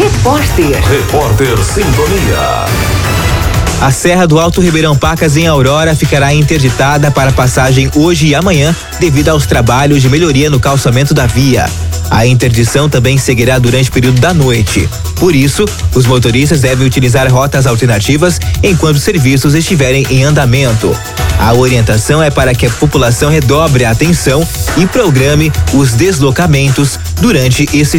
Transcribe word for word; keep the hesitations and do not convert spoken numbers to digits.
Repórter. Repórter Sintonia. A Serra do Alto Ribeirão Pacas, em Aurora, ficará interditada para passagem hoje e amanhã devido aos trabalhos de melhoria no calçamento da via. A interdição também seguirá durante o período da noite. Por isso, os motoristas devem utilizar rotas alternativas enquanto os serviços estiverem em andamento. A orientação é para que a população redobre a atenção e programe os deslocamentos durante esse